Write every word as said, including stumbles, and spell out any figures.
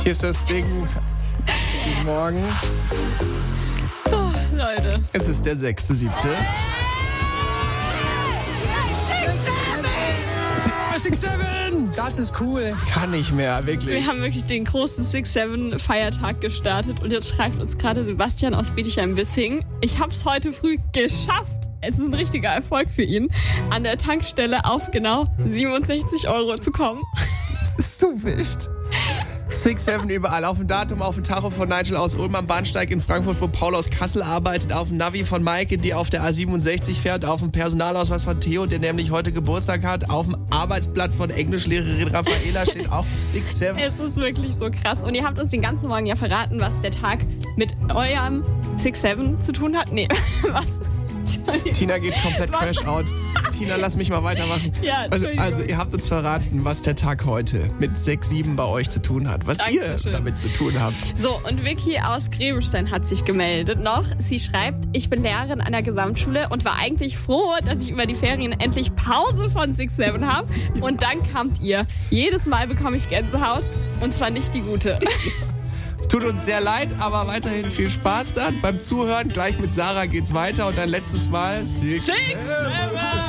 Hier ist das Ding. Guten Morgen. Oh, Leute. Es ist der sechste siebte six sieben, das ist cool. Kann nicht mehr, wirklich. Wir haben wirklich den großen six sieben Feiertag gestartet und jetzt schreibt uns gerade Sebastian aus Bietigheim-Bissingen. Ich hab's heute früh geschafft. Es ist ein richtiger Erfolg für ihn, an der Tankstelle auf genau siebenundsechzig Euro zu kommen. Das ist so wild. six sieben überall, auf dem Datum, auf dem Tacho von Nigel aus Ulm am Bahnsteig in Frankfurt, wo Paul aus Kassel arbeitet, auf dem Navi von Maike, die auf der A siebenundsechzig fährt, auf dem Personalausweis von Theo, der nämlich heute Geburtstag hat, auf dem Arbeitsblatt von Englischlehrerin Raffaela steht auch six sieben. Es ist wirklich so krass. Und ihr habt uns den ganzen Morgen ja verraten, was der Tag mit eurem six sieben zu tun hat. Nee, was? Tina geht komplett Was? crash out. Tina, lass mich mal weitermachen. Ja, also, Entschuldigung. also, ihr habt uns verraten, was der Tag heute mit six sieben bei euch zu tun hat. Was Dankeschön. ihr damit zu tun habt. So, und Vicky aus Grebenstein hat sich gemeldet noch. Sie schreibt, ich bin Lehrerin an der Gesamtschule und war eigentlich froh, dass ich über die Ferien endlich Pause von six sieben habe. Und dann kamt ihr. Jedes Mal bekomme ich Gänsehaut und zwar nicht die gute. Es tut uns sehr leid, aber weiterhin viel Spaß dann beim Zuhören. Gleich mit Sarah geht's weiter und ein letztes Mal six six sieben